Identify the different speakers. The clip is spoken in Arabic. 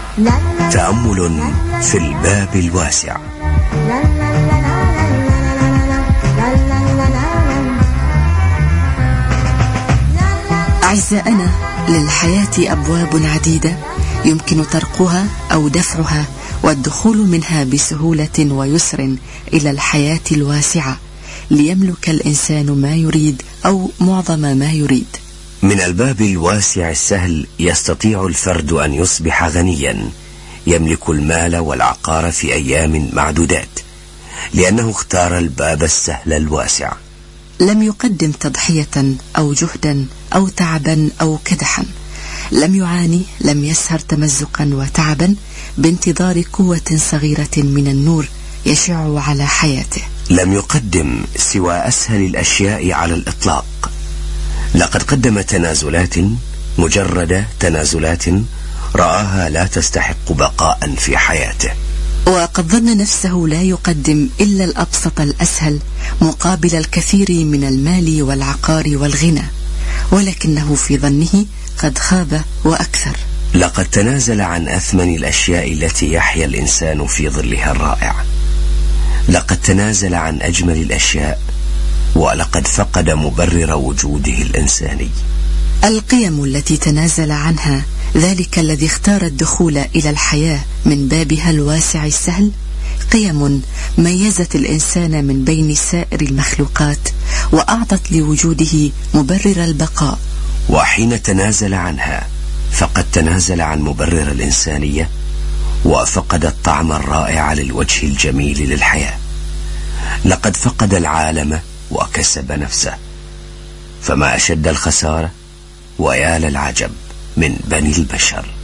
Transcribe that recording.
Speaker 1: تأمل في الباب الواسع.
Speaker 2: أعزائنا، للحياة أبواب عديدة يمكن طرقها أو دفعها والدخول منها بسهولة ويسر إلى الحياة الواسعة ليملك الإنسان ما يريد أو معظم ما يريد.
Speaker 1: من الباب الواسع السهل يستطيع الفرد أن يصبح غنيا يملك المال والعقار في أيام معدودات، لأنه اختار الباب السهل الواسع.
Speaker 2: لم يقدم تضحية أو جهدا أو تعبا أو كدحا، لم يعاني، لم يسهر تمزقا وتعبا بانتظار قوة صغيرة من النور يشع على حياته.
Speaker 1: لم يقدم سوى أسهل الأشياء على الإطلاق. لقد قدم تنازلات، مجرد تنازلات رآها لا تستحق بقاء في حياته،
Speaker 2: وقد ظن نفسه لا يقدم إلا الأبسط الأسهل مقابل الكثير من المال والعقار والغنى، ولكنه في ظنه قد خاب وأكثر.
Speaker 1: لقد تنازل عن أثمن الأشياء التي يحيا الإنسان في ظلها الرائع. لقد تنازل عن أجمل الأشياء، ولقد فقد مبرر وجوده الإنساني.
Speaker 2: القيم التي تنازل عنها ذلك الذي اختار الدخول إلى الحياة من بابها الواسع السهل، قيم ميزت الإنسان من بين سائر المخلوقات وأعطت لوجوده مبرر البقاء.
Speaker 1: وحين تنازل عنها فقد تنازل عن مبرر الإنسانية، وفقد الطعم الرائع للوجه الجميل للحياة. لقد فقد العالم وكسب نفسه. فما أشد الخسارة ويا للعجب من بني البشر.